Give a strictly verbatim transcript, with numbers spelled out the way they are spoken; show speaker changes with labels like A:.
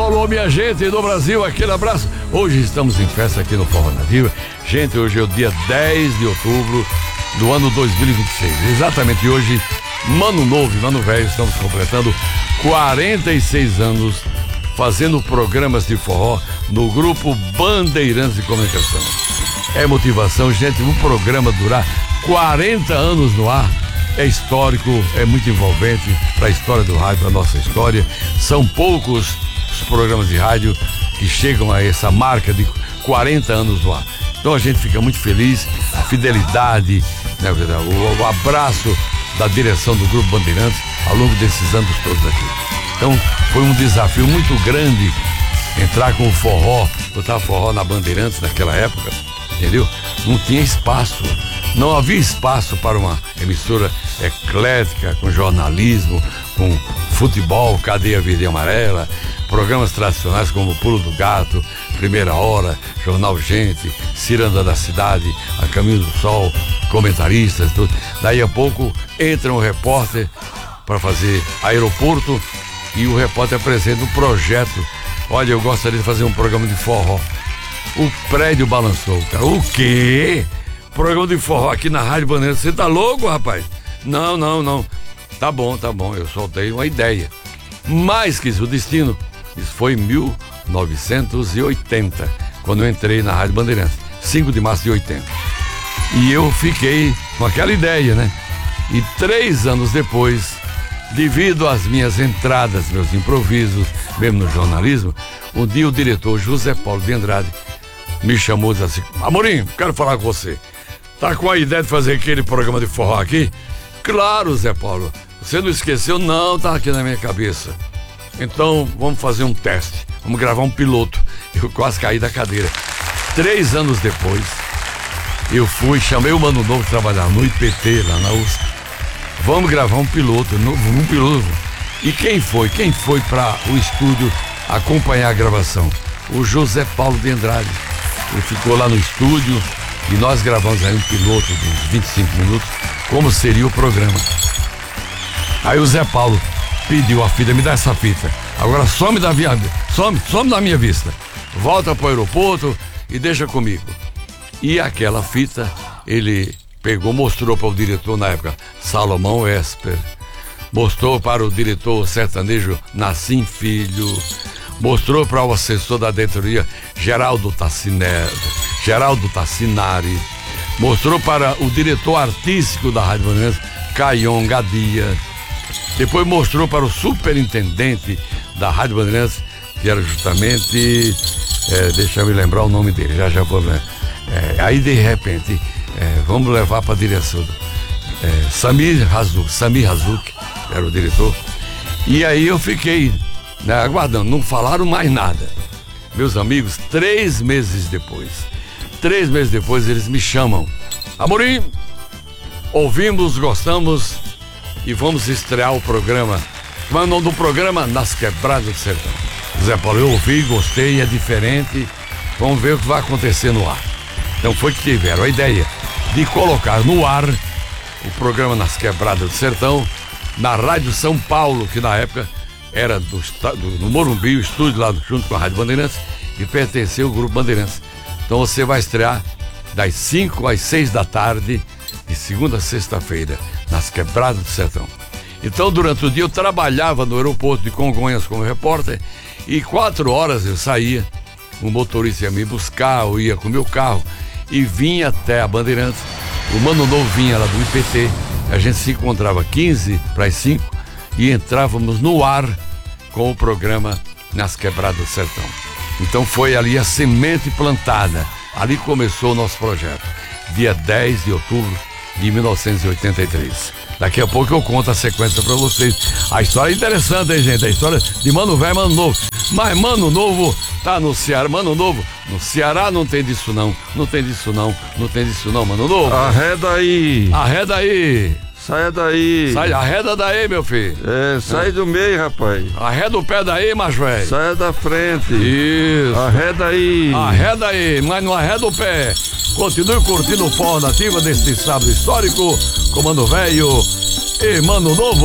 A: alô, minha gente do Brasil, aquele abraço. Hoje estamos em festa aqui no Forró Nativa. Gente, hoje é o dia dez de outubro do ano dois mil e vinte e seis. Exatamente hoje, Mano Novo e Mano Velho, estamos completando quarenta e seis anos fazendo programas de forró no grupo Bandeirantes de Comunicação. É motivação, gente, um programa durar quarenta anos no ar. É histórico, é muito envolvente para a história do rádio, para a nossa história. São poucos os programas de rádio que chegam a essa marca de quarenta anos no ar. Então a gente fica muito feliz, a fidelidade, né, o, o abraço da direção do Grupo Bandeirantes ao longo desses anos todos aqui. Então foi um desafio muito grande entrar com o forró, botar forró na Bandeirantes naquela época, entendeu? Não tinha espaço. Não havia espaço para uma emissora eclética, com jornalismo, com futebol, cadeia verde e amarela, programas tradicionais como Pulo do Gato, Primeira Hora, Jornal Gente, Ciranda da Cidade, A Caminho do Sol, comentaristas, tudo. Daí a pouco entra um repórter para fazer aeroporto e o repórter apresenta um projeto. Olha, eu gostaria de fazer um programa de forró. O prédio balançou, cara. O quê? Programa de forró aqui na Rádio Bandeirantes. Você tá louco, rapaz? Não, não, não. Tá bom, tá bom. Eu soltei uma ideia. Mais que isso, o destino. Isso foi em mil novecentos e oitenta, quando eu entrei na Rádio Bandeirantes. cinco de março de oitenta. E eu fiquei com aquela ideia, né? E três anos depois, devido às minhas entradas, meus improvisos, mesmo no jornalismo, um dia o diretor José Paulo de Andrade me chamou e disse assim: Amorim, quero falar com você. Tá com a ideia de fazer aquele programa de forró aqui? Claro, Zé Paulo. Você não esqueceu? Não, tá aqui na minha cabeça. Então, vamos fazer um teste. Vamos gravar um piloto. Eu quase caí da cadeira. Três anos depois, eu fui, chamei o Mano Novo trabalhar no I P T, lá na U S P. Vamos gravar um piloto, um piloto. E quem foi? Quem foi para o estúdio acompanhar a gravação? O José Paulo de Andrade. Ele ficou lá no estúdio e nós gravamos aí um piloto de uns vinte e cinco minutos, como seria o programa. Aí o Zé Paulo pediu a fita: me dá essa fita. Agora some da minha, some, some da minha vista. Volta pro aeroporto e deixa comigo. E aquela fita ele pegou, mostrou para o diretor na época, Salomão Esper. Mostrou para o diretor sertanejo Nassim Filho. Mostrou para o assessor da diretoria Geraldo Tassineri, Geraldo Tassinari. Mostrou para o diretor artístico da Rádio Bandeirantes, Caion Gadia. Depois mostrou para o superintendente da Rádio Bandeirantes, que era justamente, é, deixa eu me lembrar o nome dele, já já vou lembrar. É, aí de repente, é, vamos levar para a direção. É, Samir Razuk, Samir Razuk era o diretor. E aí eu fiquei, né, aguardando, não falaram mais nada. Meus amigos, três meses depois, três meses depois eles me chamam: Amorim, ouvimos, gostamos e vamos estrear o programa. Qual é o nome do programa? Nas Quebradas do Sertão. Zé Paulo, eu ouvi, gostei, é diferente, vamos ver o que vai acontecer no ar. Então foi que tiveram a ideia de colocar no ar o programa Nas Quebradas do Sertão na Rádio São Paulo, que na época era do, do, do Morumbi, o estúdio lá junto com a Rádio Bandeirantes, e pertenceu ao Grupo Bandeirantes. Então você vai estrear das cinco às seis da tarde, de segunda a sexta-feira, Nas Quebradas do Sertão. Então durante o dia eu trabalhava no aeroporto de Congonhas como repórter, e quatro horas eu saía, o motorista ia me buscar, eu ia com o meu carro e vinha até a Bandeirantes. O Mano Novo vinha lá do I P T, a gente se encontrava quinze para as cinco e entrávamos no ar com o programa Nas Quebradas do Sertão. Então foi ali a semente plantada, ali começou o nosso projeto, dia dez de outubro de mil novecentos e oitenta e três. Daqui a pouco eu conto a sequência pra vocês. A história é interessante, hein, gente? A história de Mano Velho e Mano Novo. Mas Mano Novo tá no Ceará. Mano Novo, no Ceará não tem disso não. Não tem disso não. Não tem disso não, Mano Novo.
B: Arreda aí.
A: Arreda aí.
B: Saia daí.
A: Sai, arreda daí, meu filho.
B: É, sai é. do meio, rapaz.
A: Arreda o pé daí, macho velho.
B: Saia da frente.
A: Isso.
B: Arreda aí.
A: Arreda aí, mas não arreda o pé. Continue curtindo o Forró Nativa deste sábado histórico com Mano Velho e Mano Novo.